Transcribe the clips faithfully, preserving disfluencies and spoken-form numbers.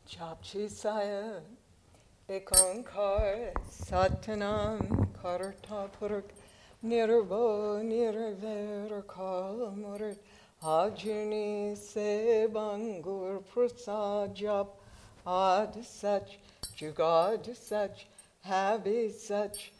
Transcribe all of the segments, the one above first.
Japchisaya Ekonkar Satanam Karta Puruk Nirvo Nirver Kal Murat Ajini Se Bangur Prasajap Ad Sach Jugad Sach Habi Sach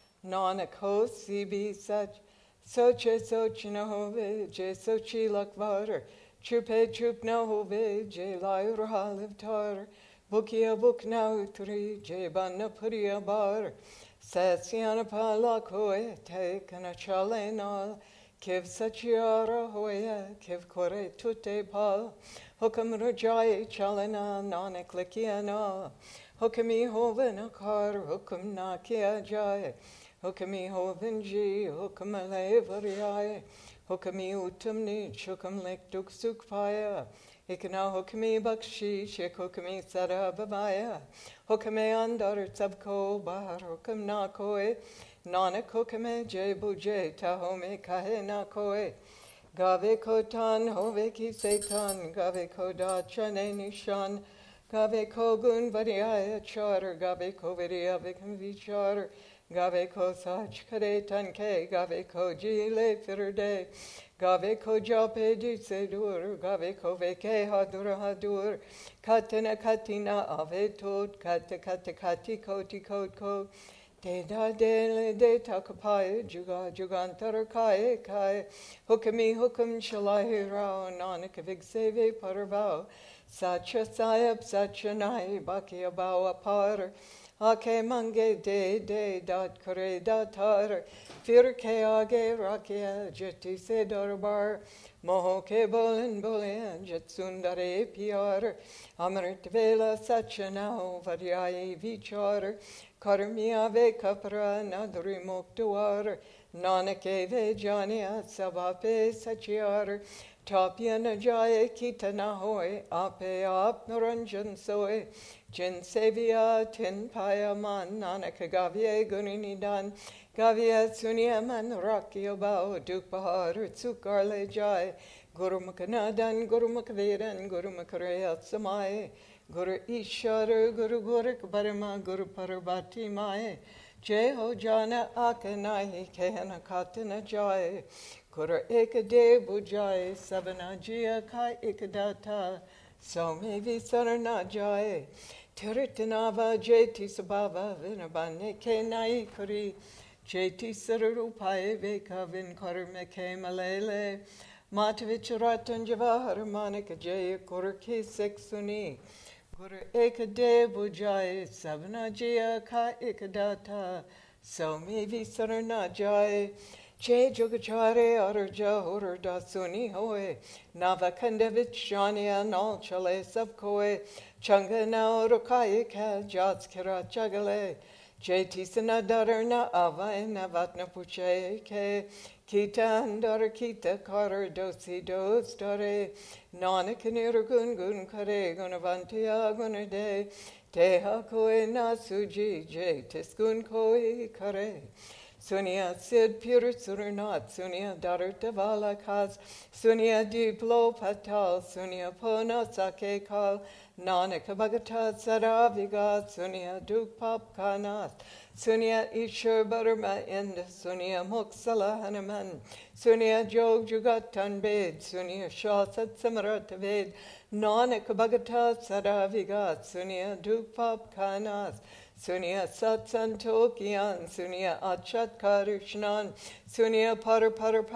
Nanakosi Bi Sach Soche Soch Nahove Je Sochi Lakvar Chupe Chup Nahove Je Lair Haliv Tar Bukia Buk Nautri Je Banna Puria Bar Sasyana Palakoe Take an Achalena Kiv Sachiara Hoya Kiv Kore Tute Pal Hukam Rajai Chalena Nanak Likiana Hukami Hoven Akar Hukam Nakia Jai Hukami Hoven Ji Hukam Alevariai Hukami Utumni Chukam Lek Duk Sukpaya Ikana Hukami Bakshi Shek Hukami Sada Babaya Hukame Andar Tabko Bahar Hukam Nakoe Nanak Hukame Je Buje Tahome Kahe Nakoe Gave Kotan Hove Ki Setan Gave Koda Chane Nishan Gave Kogun Variaya Charter Gave Kovidia Vikam Vichar Gave Ko Sach Kare Tanke Gave Ko Jile Firde Gave Ko Jape Disedur Gave Ko Veke Hadur Hadur Katana Katina Avetod Kata Kata Kati Koti Kot Ko De da de de takapaya juga jugantar kai kai hukami hukum shalai rao nanak vigseve parvao sacha sayap sacha nai baki abao apar ake mange de de dat kare datar fir ke age rakia jeti se darbar moho ke bolen bolen jet sundare piar amrit vela sacha nao vadyai vichar Karmiya ve kapra nadri muktuar Nanake ve jania sabape sachiar Tapya najaya kitana hoy Ape ap naranjan soy Jin sevya tin payaman Nanak gavye guninidan Gavya sunyaman rakya bao Dukpahar tsukarle jai Guru mukanadan Guru mukvedan Guru mukarayat samay Guru Ishara, Guru Gurik Barama, Guru Parvati Mae, Jeho Jana Akanai, Kehana Katana Jai, Guru Ekade Bujai, Savanajia Kai Ikadata, Somevi Sarana Jai, Tiritanava Jeti Sabava, Vinabane Kenai Kuri, Jeti Sararupai Veka Vin Karmeke Malele, Matavich Ratan Javahar Manika Jaya Kurki Seksuni. Guru Ekade Bujai Savanajiya Ka Ekadata Somi Visarana Jai Che Jogachare Arja Hur Dasuni Hoe Navakandavich Shania Nal Chale Sabkoe Changa Nao Rokayika Jatskira Chagale Je Tisana Darana Ava Navatna Puche Ke Kita andar kita kar dosi dos dare nanak nirgun gun kare gunavantiya gunade teha koe nasuji je tiskun koe kare sunya sid pur surinat sunya dar devala kaz sunya diplo patal sunya pona sake kal nanak bhagata saraviga sunya duk pap kanat Sunya Ishur Barma Inda Sunya Moksala Hanuman Sunya Jog Jugatan Ved Sunya Shasat Samarat Ved Nanak Bhagata Sadavigat Sunya Dukpap Kanas Sunya Satsantokian Sunya Achat Karishnan Sunya Par Par